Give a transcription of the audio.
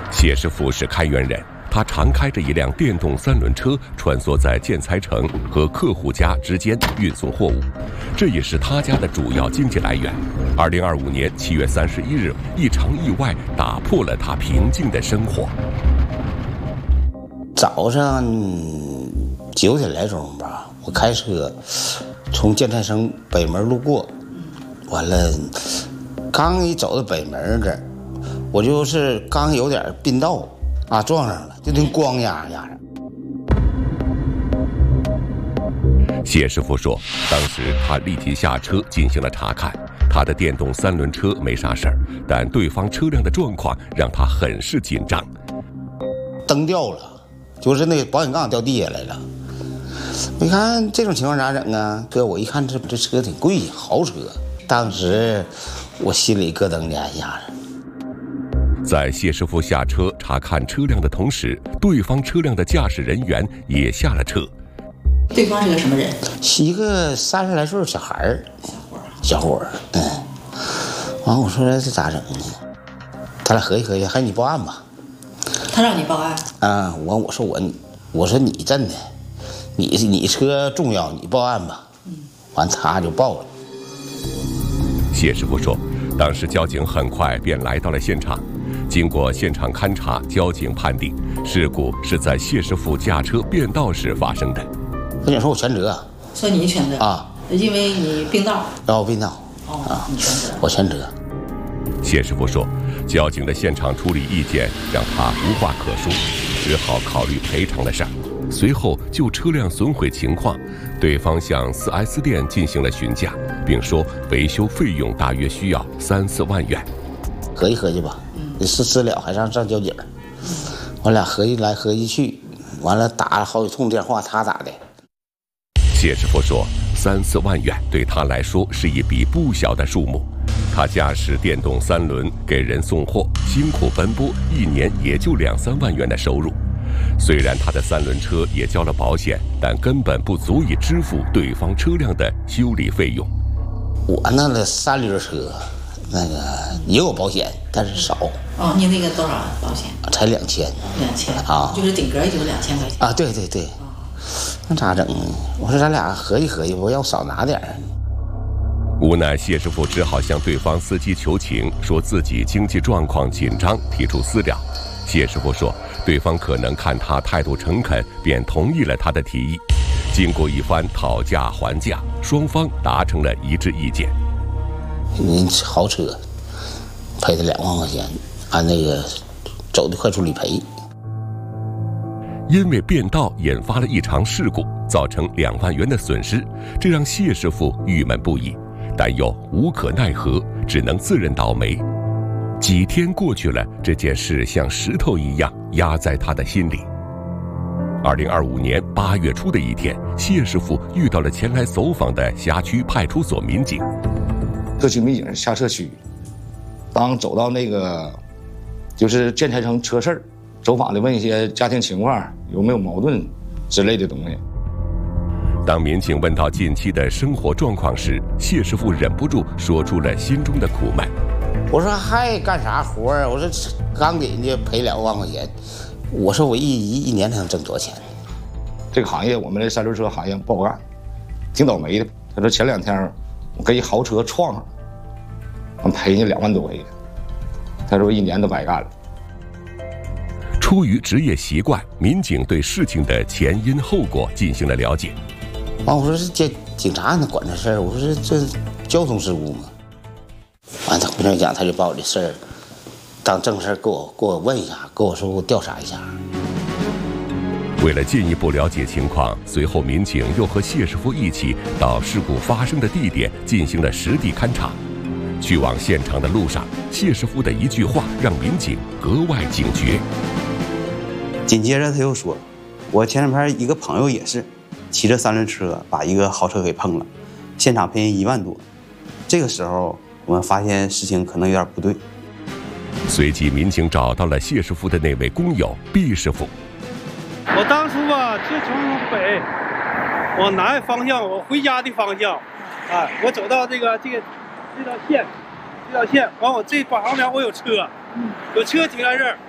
谢师傅是开源人，他常开着一辆电动3轮车穿梭在建材城和客户家之间运送货物，这也是他家的主要经济来源。2025年7月31日，一场意外打破了他平静的生活。 早上9点来钟吧，我开车从建材城北门路过，完了刚一走到北门这儿，我就是刚有点并道啊，撞上了，就听咣呀呀的。 谢师傅说，当时他立即下车进行了查看，他的电动3轮车没啥事儿，但对方车辆的状况让他很是紧张。 灯掉了，就是那个保险杠掉地下来了。我一看这种情况咋整啊？哥，我一看这车挺贵，豪车。当时我心里咯噔一下子。 在谢师傅下车查看车辆的同时，对方车辆的驾驶人员也下了车。 对方是个什么人？ 是一个30来岁小孩儿，小伙儿。完我说这咋整呢？他俩合计合计，还是你报案吧。 他让你报案啊？我说你真的，你车重要，你报案吧。完他就报了。 谢师傅说，当时交警很快便来到了现场。经过现场勘查，交警判定事故是在谢师傅驾车变道时发生的。 跟你说我全责。 说你全责啊？ 因为你并道。 让我并道。 你全责。 我全责。 谢师傅说，交警的现场处理意见让他无话可说，只好考虑赔偿的事儿。随后就车辆损毁情况，对方向4S店进行了询价，并说维修费用大约需要3、4万元。 合计合计吧，私了还上交警。我俩合计来合计去，完了打了好几通电话，他咋的？ 谢师傅说，3、4万元对他来说是一笔不小的数目。他驾驶电动3轮给人送货，辛苦奔波，一年也就2、3万元的收入。虽然他的3轮车也交了保险，但根本不足以支付对方车辆的修理费用。 我那个3轮车，那个也有保险，但是少。 哦，你那个多少保险？ 才2000。2000啊， 就是顶格也就2000块钱啊。对对对。那咋整呢？我说咱俩合计合计，我要少拿点儿。 无奈谢师傅只好向对方司机求情，说自己经济状况紧张，提出私了。谢师傅说，对方可能看他态度诚恳，便同意了他的提议。经过一番讨价还价，双方达成了一致意见。 豪车赔他2万块钱，按那个走的快速理赔。 因为变道引发了一场事故，造成2万元的损失，这让谢师傅郁闷不已，但又无可奈何，只能自认倒霉。几天过去了，这件事像石头一样压在他的心里。2025年8月初的一天，谢师傅遇到了前来走访的辖区派出所民警。 社区民警下社区，当走到那个就是建材城车市，走访的问一些家庭情况，有没有矛盾之类的东西。 当民警问到近期的生活状况时，谢师傅忍不住说出了心中的苦闷。 我说还干啥活啊？我说刚给人家赔2万块钱，我说我一年才能挣多少钱？ 这个行业，我们这3轮车行业不好干，挺倒霉的。他说前2天我跟一豪车撞上了，我赔人家2万多块钱。他说1年都白干了。 出于职业习惯，民警对事情的前因后果进行了了解。 我说这警察能管这事儿？我说这交通事故嘛。完，他不这样讲，他就把我这事儿当正事儿给我问一下，跟我说给我调查一下。 为了进一步了解情况，随后民警又和谢师傅一起到事故发生的地点进行了实地勘查。去往现场的路上，谢师傅的一句话让民警格外警觉。 紧接着他又说，我前2天一个朋友也是骑着3轮车把一个豪车给碰了，现场赔人1万多。这个时候我们发现事情可能有点不对。 随即民警找到了谢师傅的那位工友毕师傅。 我当初吧就从北往南方向，我回家的方向，我走到这条线，完我这旁边我有车，有车停在这儿，